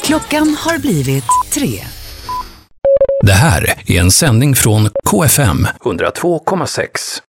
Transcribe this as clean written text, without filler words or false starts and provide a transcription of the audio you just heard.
Klockan har blivit 3. Det här är en sändning från KFM 102,6.